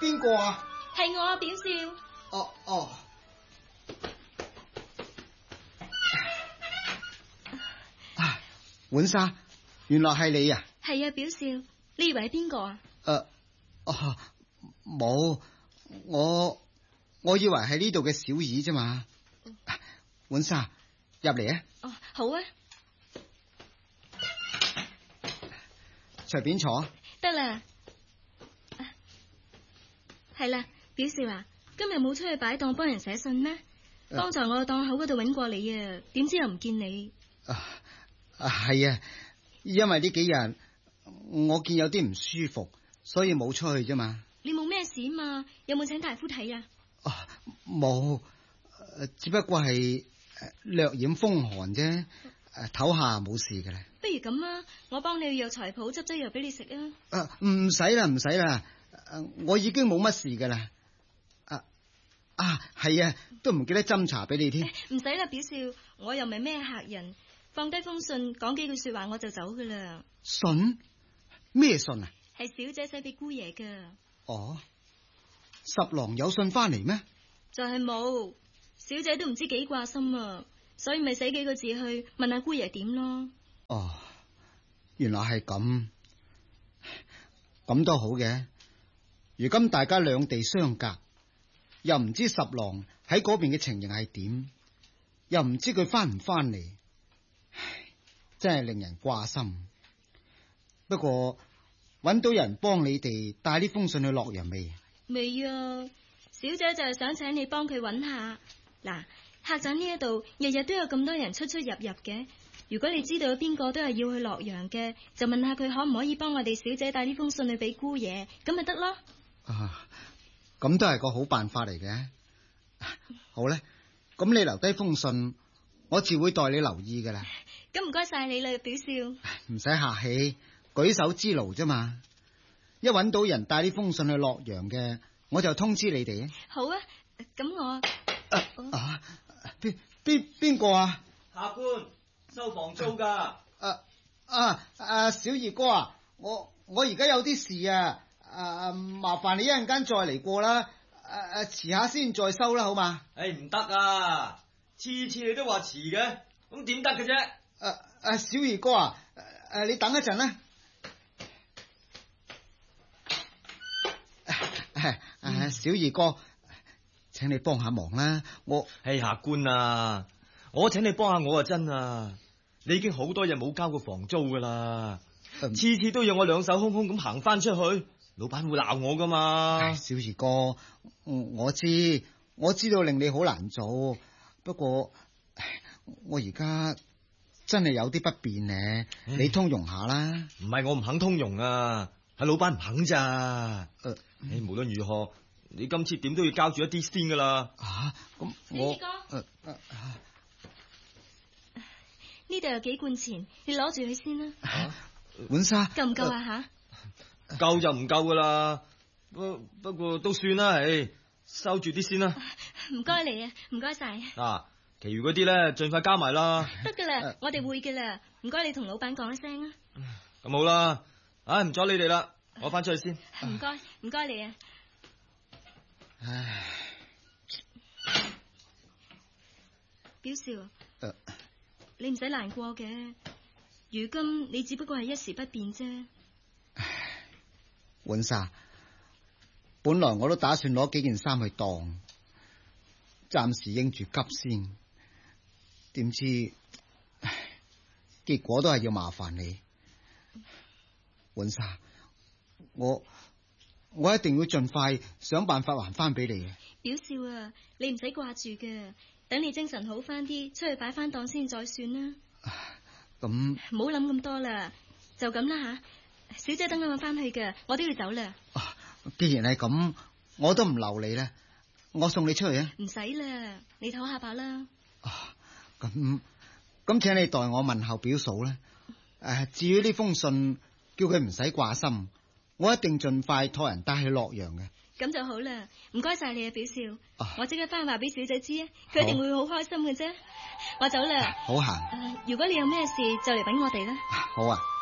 邊個啊？ 係我啊，表少。 哦。浣紗，原來係你啊！ 係啊，表少，你以為係邊個啊？ 冇，我以為係呢度嘅小二啫嘛。浣紗，入嚟啊！ 哦，好啊， 隨便坐。 得啦。係啦，表少啊，今日冇出去擺檔幫人寫信咩？剛才我喺檔口嗰度搵過你啊，點知又唔見你。 係啊，因為呢幾日我見有啲唔舒服，所以冇出去啫嘛。 你冇咩事嘛？有冇請大夫睇啊？ 冇，只不過係略染風寒啫，唞下冇事嘅啦。 不如咁啊，我幫你去藥材鋪執劑藥俾你食啊。 唔使啦，我已經冇乜事噶啦。係啊，都唔記得斟茶俾你添。 唔使啦，表少，我又唔係咩客人。放低封信，講幾句說話我就走噶啦。 信？咩信啊？ 係小姐寫俾姑爺噶。 哦，十郎有信翻嚟咩？ 就係冇，小姐都唔知幾掛心啊，所以咪寫幾個字去問下姑爺點咯。 哦，原來係咁，咁都好嘅。如今大家兩地相隔，又唔知十郎喺嗰邊嘅情形係點，又唔知佢翻唔翻嚟。真係令人掛心。不過搵到人幫你哋帶呢封信去洛陽未？ 未啊，小姐就係想請你幫佢搵下。嗱，客棧呢一度日日都有咁多人出出入入嘅。如果你知道有邊個都係要去洛陽嘅，就問下佢可唔可以幫我哋小姐帶呢封信去俾姑爺，咁咪得咯。 咁都係個好辦法嚟嘅。好咧，咁你留低封信，我自會代你留意噶啦。 咁唔該晒你啦，表少。 唔使客氣，舉手之勞啫嘛。一搵到人帶呢封信去洛陽嘅，我就通知你哋。 好啊，咁我邊個啊？ 下官收房租噶。 小二哥啊，我而家有啲事啊，麻煩你一陣間再嚟過啦。遲下先再收啦，好嘛？ 唔得啊，次次你都話遲嘅，咁點得嘅啫？ 小二哥啊，你等一陣啦。小二哥，請你幫下忙啦。 下官啊，我請你幫下我啊，真啊，你已經好多日冇交過房租噶啦，次次都要我兩手空空咁行翻出去，老闆會鬧我噶嘛。 小二哥，我知道令你好難做，不過我而家真係有啲不便呢，你通融下啦。 唔係我唔肯通融啊，係老闆唔肯咋。無論如何，你今次點都要交住一啲先噶啦。 咁我呢度有幾罐錢，你攞住佢先啦。 浣紗夠唔夠啊？ 夠就唔夠噶啦，不過都算啦，收住啲先啦。 唔該你啊，唔該晒。 其餘嗰啲咧，盡快交埋啦。 得噶啦，我哋會噶啦。唔該，你同老闆講一聲啊。 咁好啦，唔阻你哋啦，我翻出去先。 唔該你啊。表少，你唔使難過嘅。如今你只不過係一時不便啫。 浣紗，本來我都打算攞幾件衫去當，暫時應住急先。點知結果都係要麻煩你。浣紗，我一定要盡快想辦法還翻俾你。 表少啊，你唔使掛住嘅，等你精神好翻啲，出去擺翻檔先再算啦。 咁唔好諗咁多啦，就咁啦吓。小姐等緊我翻去嘅，我都要走啦。 既然係咁，我都唔留你啦，我送你出去啊。 唔使啦，你唞下吧啦。 咁請你代我問候表嫂啦。至於呢封信，叫佢唔使掛心，我一定盡快託人帶去洛陽嘅。 咁就好啦，唔該晒你啊，表少。我即刻翻去話俾小姐知啊，佢一定會好開心嘅啫。我走啦。 好行。 如果你有咩事就嚟搵我哋啦。 好啊。